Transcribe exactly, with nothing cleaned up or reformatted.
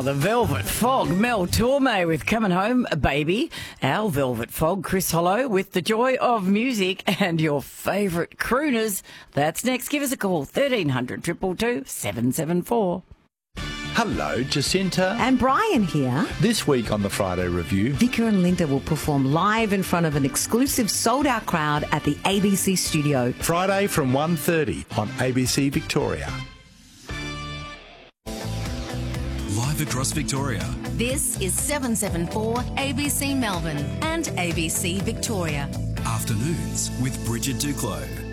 the Velvet Fog, Mel Torme with Coming Home, Baby. Our Velvet Fog, Chris Hollow with The Joy of Music and your favourite crooners. That's next. Give us a call, thirteen hundred, two two two, seven seven four. Hello, Jacinta. And Brian here. This week on the Friday Review, Vicar and Linda will perform live in front of an exclusive sold-out crowd at the A B C studio. Friday from one thirty on A B C Victoria. Live across Victoria. This is seven seven four A B C Melbourne and A B C Victoria. Afternoons with Bridget Duclos.